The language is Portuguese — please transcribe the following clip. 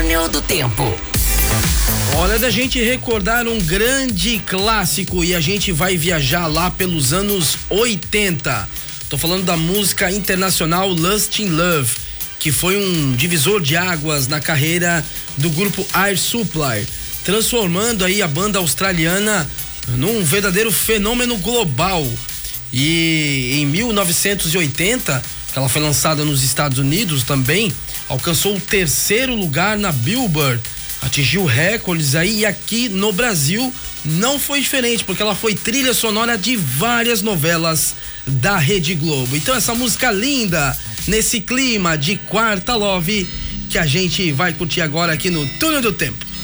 Túnel do Tempo. Hora da gente recordar um grande clássico e a gente vai viajar lá pelos anos 80. Tô falando da música internacional Lost in Love, que foi um divisor de águas na carreira do grupo Air Supply, transformando aí a banda australiana num verdadeiro fenômeno global. E em 1980, que ela foi lançada nos Estados Unidos também, alcançou o 3º lugar na Billboard, atingiu recordes aí, e aqui no Brasil não foi diferente, porque ela foi trilha sonora de várias novelas da Rede Globo. Então essa música linda, nesse clima de quarta love, que a gente vai curtir agora aqui no Túnel do Tempo.